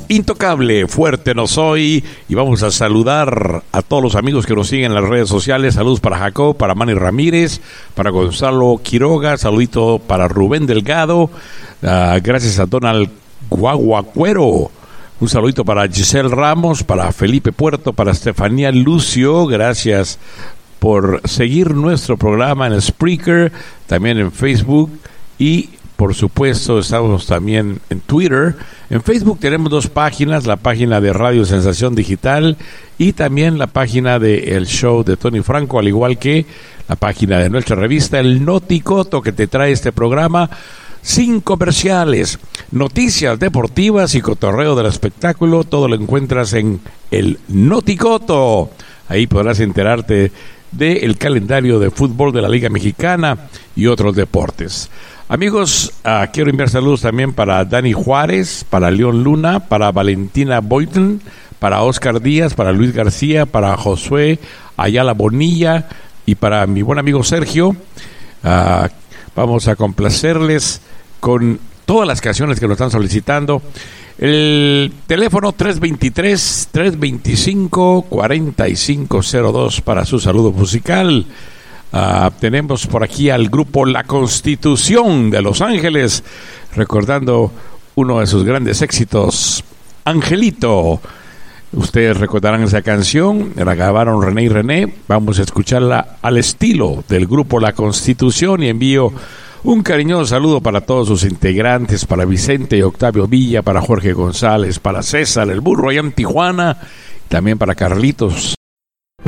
Intocable, fuerte no soy. Y vamos a saludar a todos los amigos que nos siguen en las redes sociales. Saludos para Jacob, para Manny Ramírez, para Gonzalo Quiroga. Saludito para Rubén Delgado. Gracias a Donald Guaguacuero. Un saludito para Giselle Ramos, para Felipe Puerto, para Estefanía Lucio. Gracias por seguir nuestro programa en Spreaker, también en Facebook y por supuesto estamos también en Twitter. En Facebook tenemos dos páginas, la página de Radio Sensación Digital y también la página de El Show de Tony Franco, al igual que la página de nuestra revista El Noticoto, que te trae este programa sin comerciales, noticias deportivas y cotorreo del espectáculo. Todo lo encuentras en El Noticoto. Ahí podrás enterarte del calendario de fútbol de la Liga Mexicana y otros deportes. Amigos, quiero enviar saludos también para Dani Juárez, para León Luna, para Valentina Boyton, para Oscar Díaz, para Luis García, para Josué Ayala Bonilla y para mi buen amigo Sergio. Vamos a complacerles con todas las canciones que nos están solicitando. El teléfono 323-325-4502 para su saludo musical. Tenemos por aquí al grupo La Constitución de Los Ángeles, recordando uno de sus grandes éxitos, Angelito. Ustedes recordarán esa canción, la grabaron René y René. Vamos a escucharla al estilo del grupo La Constitución y envío un cariñoso saludo para todos sus integrantes, para Vicente y Octavio Villa, para Jorge González, para César el Burro allá en Tijuana, también para Carlitos